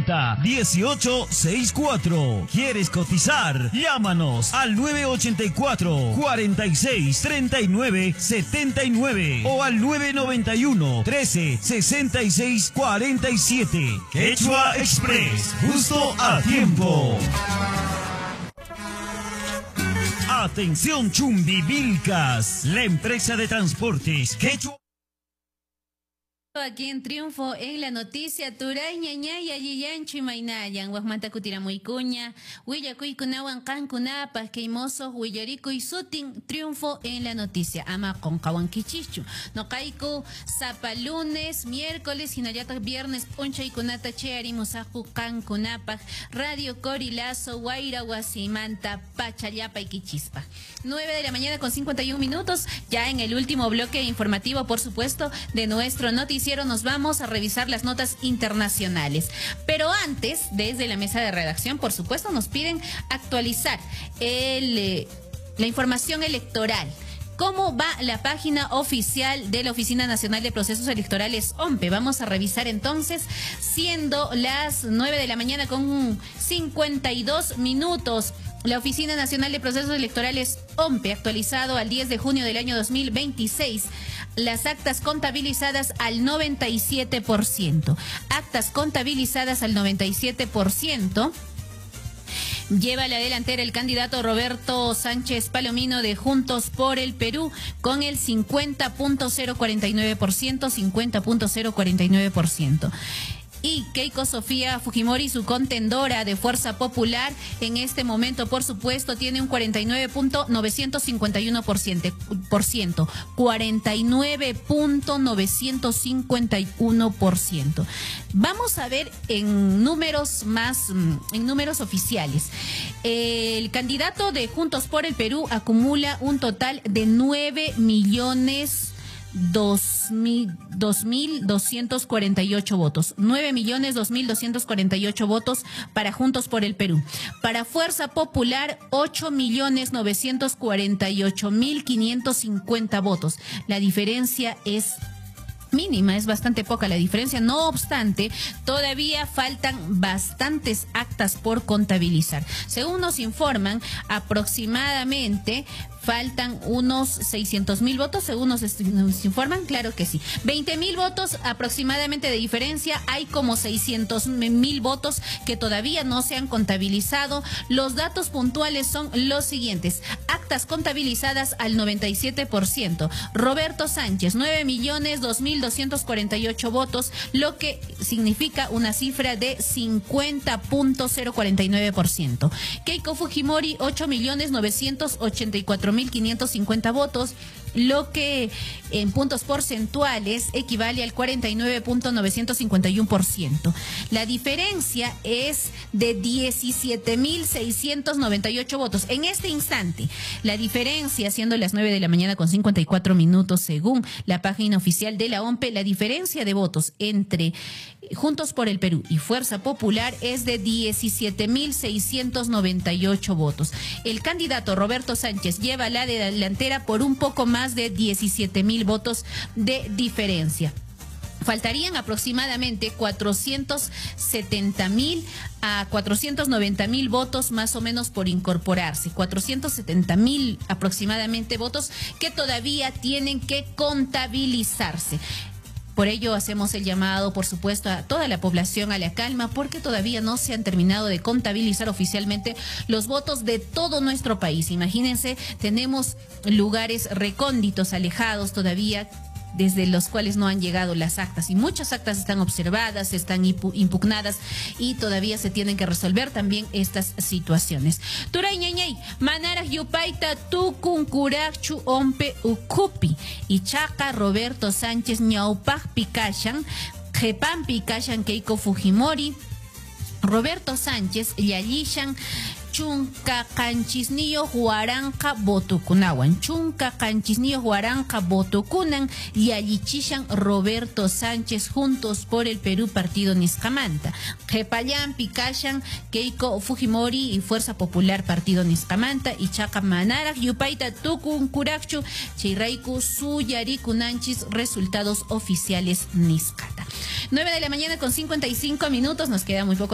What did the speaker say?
1864. ¿Quieres cotizar? Llámanos al 984-4639-79 o al 991-13-66-47. Quechua Express, justo a tiempo. Atención Chumbivilcas, la empresa de transportes Quechua. Aquí en Triunfo en la noticia Turay ñañay alliyanchi maynayan Guajmanta Kutiramuicuña Huillacuy Kunawan Cancunapas Queimoso Huillaricuy Sutin Triunfo en la noticia Ama con Kawanquichichu No caico Zapa lunes, miércoles Hinayata viernes Poncha y Kunata Cheari Musaku Cancunapas Radio Corilazo Guaira Guasimanta Pachayapa y Quichispa 9 de la mañana con 51 minutos ya en el último bloque informativo por supuesto de nuestro noticiero nos vamos a revisar las notas internacionales. Pero antes, desde la mesa de redacción, por supuesto, nos piden actualizar la información electoral. ¿Cómo va la página oficial de la Oficina Nacional de Procesos Electorales, OMPE? Vamos a revisar entonces, siendo las 9 de la mañana con 52 minutos. La Oficina Nacional de Procesos Electorales, OMPE, actualizado al 10 de junio del año 2026. Las actas contabilizadas al 97%. Actas contabilizadas al 97%. Lleva a la delantera el candidato Roberto Sánchez Palomino de Juntos por el Perú con el 50.049%, 50.049%. Y Keiko Sofía Fujimori, su contendora de Fuerza Popular, en este momento, por supuesto, tiene un 49.951%. 49.951%. Vamos a ver en números oficiales. El candidato de Juntos por el Perú acumula un total de 9.2.248 votos. 9.2.248 votos para Juntos por el Perú. Para Fuerza Popular, 8.948.550 votos. La diferencia es mínima, es bastante poca la diferencia. No obstante, todavía faltan bastantes actas por contabilizar. Según nos informan, aproximadamente faltan unos 600.000 votos, según nos informan, claro que sí. 20.000 votos aproximadamente de diferencia, hay como 600.000 votos que todavía no se han contabilizado. Los datos puntuales son los siguientes: actas contabilizadas al 97%. Roberto Sánchez, 9.2.248 votos, lo que significa una cifra de 50.049%. Keiko Fujimori, 8.984.550 votos, lo que en puntos porcentuales equivale al 49.951%. La diferencia es de 17.698 votos. En este instante, la diferencia, siendo las 9 de la mañana con 54 minutos, según la página oficial de la OMPE, la diferencia de votos entre Juntos por el Perú y Fuerza Popular es de 17.698 votos. El candidato Roberto Sánchez lleva la delantera por un poco más de 17.000 votos de diferencia. Faltarían aproximadamente 470.000 a 490.000 votos más o menos por incorporarse. 470.000 aproximadamente votos que todavía tienen que contabilizarse. Por ello hacemos el llamado, por supuesto, a toda la población a la calma, porque todavía no se han terminado de contabilizar oficialmente los votos de todo nuestro país. Imagínense, tenemos lugares recónditos, alejados todavía, desde los cuales no han llegado las actas, y muchas actas están observadas, están impugnadas y todavía se tienen que resolver también estas situaciones. Turay ñañay, manaras yupaita tukunkurachu ompe ukupi y chaca Roberto Sánchez ñaupaj pikashan, jepan pikashan Keiko Fujimori, Roberto Sánchez yallishan chunka kanchisniyo huaranka botukunawan. Chunka kanchisniyo huaranka botukunan y allichishan Roberto Sánchez Juntos por el Perú Partido Niscamanta. Jepayan pikashan Keiko Fujimori y Fuerza Popular Partido Niscamanta y Chaca Manarak Yupaita Tukun Kurakchu Chiraiku Suyarikunanchis resultados oficiales Niscata. 9 de la mañana con 55 minutos, nos queda muy poco